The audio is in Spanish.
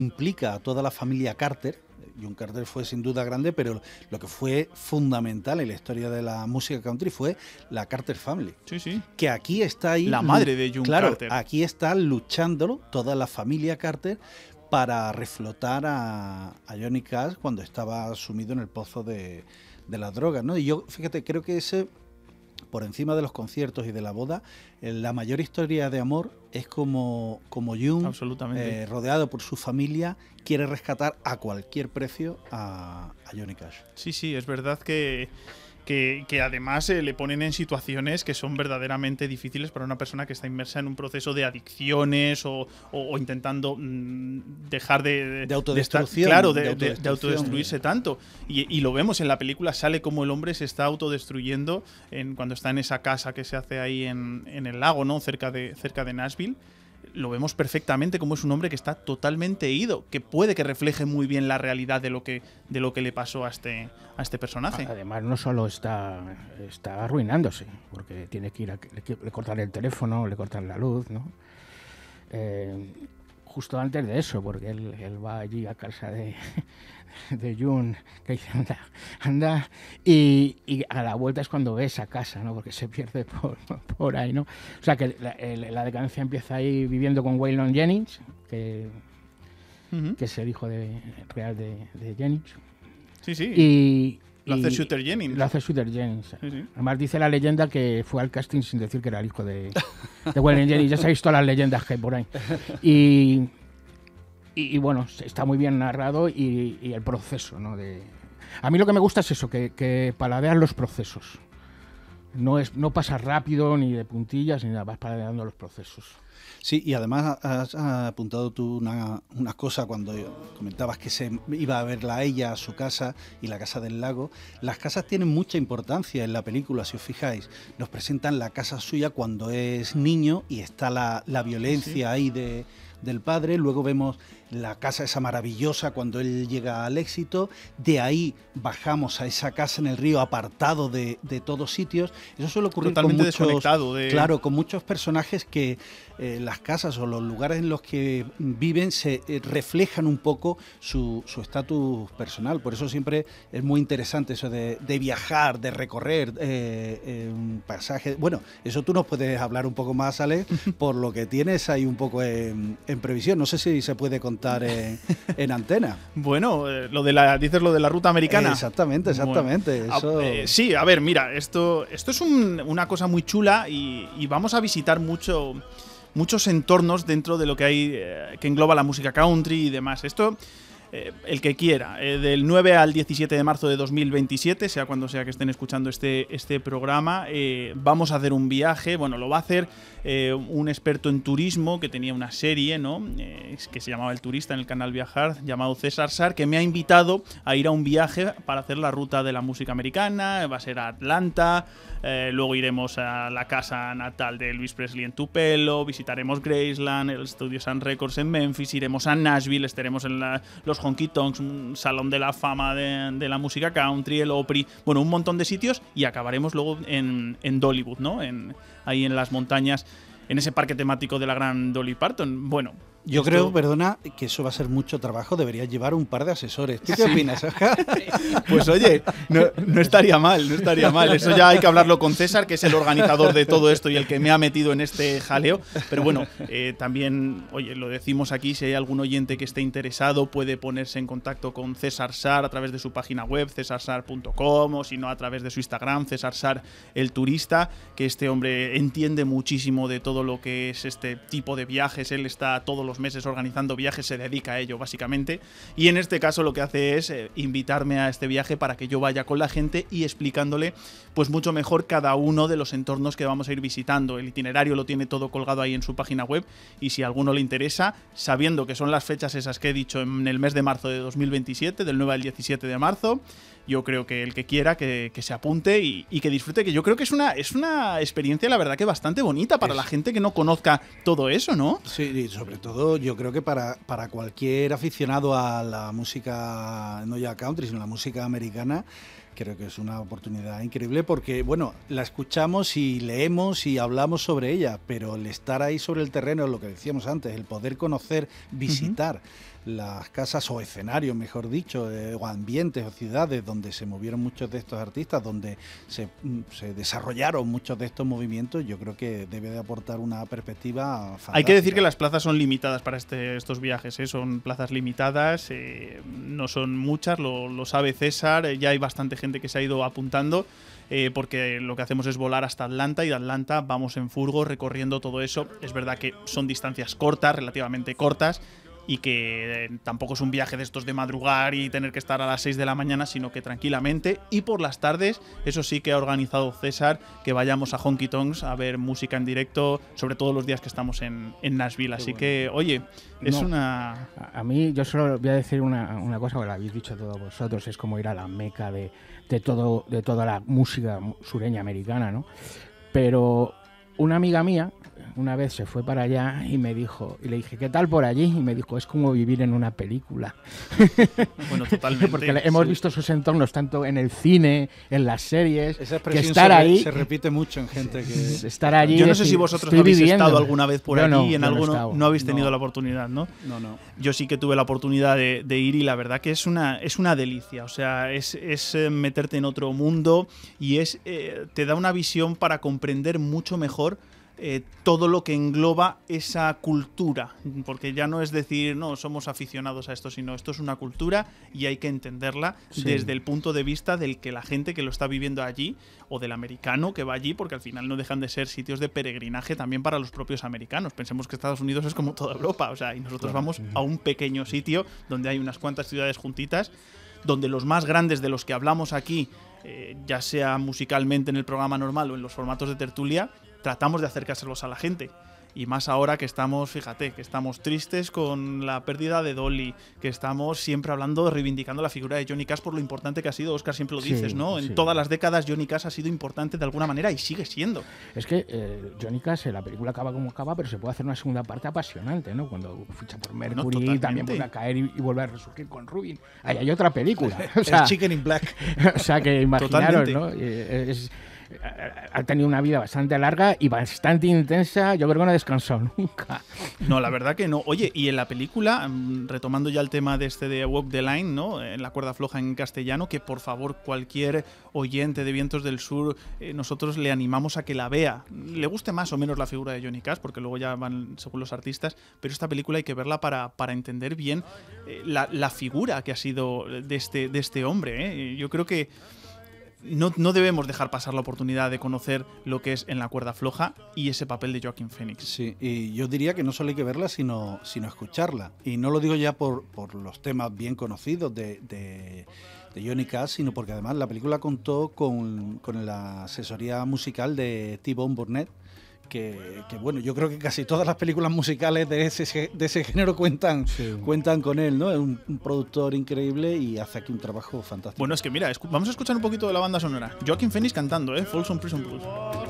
implica a toda la familia Carter. John Carter fue sin duda grande, pero lo que fue fundamental en la historia de la música country fue la Carter Family. Sí, sí. Que aquí está ahí... La madre de John Carter. Claro, aquí está luchándolo toda la familia Carter para reflotar a Johnny Cash cuando estaba sumido en el pozo de las drogas, ¿no? Y yo, fíjate, creo que ese, por encima de los conciertos y de la boda, la mayor historia de amor es como Jung, rodeado por su familia, quiere rescatar a cualquier precio a Johnny Cash. Sí, sí, es verdad que además le ponen en situaciones que son verdaderamente difíciles para una persona que está inmersa en un proceso de adicciones o intentando dejar de autodestrucción. De autodestruirse tanto. Y lo vemos en la película, sale como el hombre se está autodestruyendo cuando está en esa casa que se hace ahí en el lago, ¿no? Cerca de Nashville. Lo vemos perfectamente como es un hombre que está totalmente ido, que puede que refleje muy bien la realidad de lo que le pasó a este personaje. Además, no solo está arruinándose, porque tiene que le cortan el teléfono, le cortan la luz, ¿no? Justo antes de eso, porque él va allí a casa de June, que dice anda, y a la vuelta es cuando ve esa casa, ¿no? Porque se pierde por ahí, ¿no? O sea que la decadencia empieza ahí viviendo con Waylon Jennings, que es el hijo real de Jennings. Sí, sí. Lo hace Shooter Jennings. Sí, sí. Además dice la leyenda que fue al casting sin decir que era el hijo de Waylon Jennings. Ya sabéis todas las leyendas que hay por ahí. Y bueno, está muy bien narrado y el proceso, ¿no? A mí lo que me gusta es eso, que paladeas los procesos. No pasas rápido ni de puntillas ni nada, vas paladeando los procesos. Sí, y además has apuntado tú una cosa cuando comentabas que se iba a verla a ella, a su casa y la casa del lago. Las casas tienen mucha importancia en la película, si os fijáis. Nos presentan la casa suya cuando es niño y está la violencia ahí del padre. Luego vemos la casa esa maravillosa cuando él llega al éxito. De ahí bajamos a esa casa en el río, apartado de todos sitios. Eso suele ocurrir totalmente con muchos, desconectado claro, con muchos personajes que las casas o los lugares en los que viven se reflejan un poco su estatus personal. Por eso siempre es muy interesante eso de viajar, de recorrer pasajes. Bueno, eso tú nos puedes hablar un poco más, Alex, por lo que tienes ahí un poco en previsión. No sé si se puede contar en antena. Bueno, dices lo de la ruta americana. Exactamente. Bueno, Eso... sí, a ver, mira, esto es una cosa muy chula y vamos a visitar muchos entornos dentro de lo que hay que engloba la música country y demás. Esto, el que quiera, del 9 al 17 de marzo de 2027, sea cuando sea que estén escuchando este programa, vamos a hacer un viaje. Bueno, lo va a hacer un experto en turismo que tenía una serie, ¿no? Que se llamaba El Turista en el canal Viajar, llamado César Sar, que me ha invitado a ir a un viaje para hacer la ruta de la música americana. Va a ser a Atlanta, luego iremos a la casa natal de Elvis Presley en Tupelo, visitaremos Graceland, el Studio Sun Records en Memphis, iremos a Nashville, estaremos en los Honky Tonks, un salón de la fama de la música country, el Opry, bueno, un montón de sitios, y acabaremos luego en Dollywood, ¿no? Ahí en las montañas, en ese parque temático de la gran Dolly Parton. Bueno, yo creo, perdona, que eso va a ser mucho trabajo. Deberías llevar un par de asesores. ¿Tú qué opinas, Oscar? Pues oye, no estaría mal, no estaría mal. Eso ya hay que hablarlo con César, que es el organizador de todo esto y el que me ha metido en este jaleo. Pero bueno, también, oye, lo decimos aquí, si hay algún oyente que esté interesado, puede ponerse en contacto con César Sar a través de su página web, cesarsar.com, o si no, a través de su Instagram, César Sar, el turista, que este hombre entiende muchísimo de todo lo que es este tipo de viajes. Él está todos los meses organizando viajes, se dedica a ello básicamente, y en este caso lo que hace es invitarme a este viaje para que yo vaya con la gente y explicándole pues mucho mejor cada uno de los entornos que vamos a ir visitando. El itinerario lo tiene todo colgado ahí en su página web, y si a alguno le interesa, sabiendo que son las fechas esas que he dicho en el mes de marzo de 2027, del 9 al 17 de marzo, yo creo que el que quiera que se apunte y que disfrute, que yo creo que es una experiencia, la verdad, que bastante bonita para la gente que no conozca todo eso, ¿no? Sí, y sobre todo yo creo que para cualquier aficionado a la música, no ya country, sino la música americana, creo que es una oportunidad increíble porque, bueno, la escuchamos y leemos y hablamos sobre ella, pero el estar ahí sobre el terreno, lo que decíamos antes, el poder conocer, visitar las casas o escenarios, mejor dicho, o ambientes o ciudades donde se movieron muchos de estos artistas, donde se desarrollaron muchos de estos movimientos, yo creo que debe de aportar una perspectiva fantástica. Hay que decir que las plazas son limitadas para estos viajes, son plazas limitadas, no son muchas, lo sabe César, ya hay bastante gente que se ha ido apuntando. Porque lo que hacemos es volar hasta Atlanta y de Atlanta vamos en furgo recorriendo todo eso. Es verdad que son distancias cortas, relativamente cortas, y que tampoco es un viaje de estos de madrugar y tener que estar a las 6 de la mañana, sino que tranquilamente y por las tardes, eso sí que ha organizado César, que vayamos a Honky Tonks a ver música en directo, sobre todo los días que estamos en Nashville. Así que, oye, es una... A mí, yo solo voy a decir una cosa que lo habéis dicho todos vosotros, es como ir a la meca de toda la música sureña americana, ¿no? Pero una amiga mía una vez se fue para allá y me dijo, y le dije, ¿qué tal por allí? Y me dijo, es como vivir en una película. Bueno, totalmente. Porque hemos visto sus entornos tanto en el cine, en las series, esa que estar ahí se repite mucho en gente que... Estar allí. Yo no sé si vosotros habéis estado alguna vez por allí, en alguno no habéis tenido la oportunidad, ¿no? No. Yo sí que tuve la oportunidad de ir y la verdad que es una delicia. O sea, es meterte en otro mundo y te da una visión para comprender mucho mejor todo lo que engloba esa cultura, porque ya no es decir, no, somos aficionados a esto, sino esto es una cultura y hay que entenderla desde el punto de vista del que la gente que lo está viviendo allí, o del americano que va allí, porque al final no dejan de ser sitios de peregrinaje también para los propios americanos. Pensemos que Estados Unidos es como toda Europa, o sea, y nosotros vamos a un pequeño sitio donde hay unas cuantas ciudades juntitas, donde los más grandes de los que hablamos aquí, ya sea musicalmente en el programa normal o en los formatos de tertulia, tratamos de acercárselos a la gente. Y más ahora que estamos, fíjate, que estamos tristes con la pérdida de Dolly, que estamos siempre hablando, reivindicando la figura de Johnny Cash por lo importante que ha sido. Oscar, siempre lo dices, ¿no? En todas las décadas Johnny Cash ha sido importante de alguna manera y sigue siendo. Es que Johnny Cash, la película acaba como acaba, pero se puede hacer una segunda parte apasionante, ¿no? Cuando ficha por Mercury, también vuelve a caer y vuelve a resurgir con Rubin. Ahí hay otra película. O sea, el Chicken in Black. O sea, que imaginaros, ¿no? Ha tenido una vida bastante larga y bastante intensa. Yo creo que no ha descansado nunca. No, la verdad que no. Oye, y en la película, retomando ya el tema de Walk the Line, ¿no? En la cuerda floja en castellano, que por favor cualquier oyente de Vientos del Sur, nosotros le animamos a que la vea. Le guste más o menos la figura de Johnny Cash, porque luego ya van según los artistas, pero esta película hay que verla para entender bien la figura que ha sido de este hombre, ¿eh? Yo creo que no debemos dejar pasar la oportunidad de conocer lo que es En la cuerda floja y ese papel de Joaquin Phoenix. Sí, y yo diría que no solo hay que verla, sino escucharla. Y no lo digo ya por los temas bien conocidos de Johnny Cash, sino porque además la película contó con la asesoría musical de T-Bone Burnett, que bueno, yo creo que casi todas las películas musicales de ese género cuentan con él, ¿no? Es un productor increíble y hace aquí un trabajo fantástico. Bueno, es que mira, vamos a escuchar un poquito de la banda sonora. Joaquin Phoenix cantando, Folsom Prison Blues.